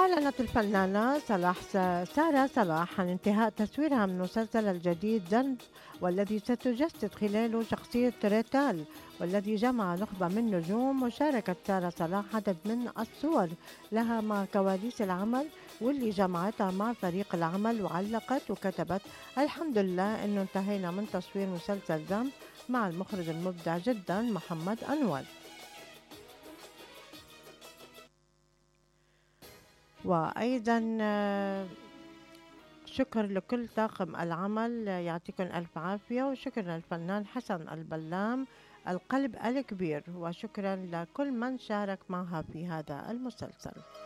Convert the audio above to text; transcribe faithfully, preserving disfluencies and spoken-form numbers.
أعلنت الفنانة صلاح س- سارة صلاح عن انتهاء تصويرها من مسلسل الجديد ذنب، والذي ستجسد خلاله شخصية ريتال، والذي جمع نخبة من نجوم. وشاركت سارة صلاح عدد من الصور لها مع كواليس العمل، واللي جمعتها مع فريق العمل، وعلقت وكتبت: الحمد لله إنه انتهينا من تصوير مسلسل ذنب مع المخرج المبدع جدا محمد أنور. وأيضا آه، شكر لكل طاقم العمل، يعطيكم ألف عافية، وشكرا للفنان حسن البلام القلب الكبير، وشكرا لكل من شارك معها في هذا المسلسل.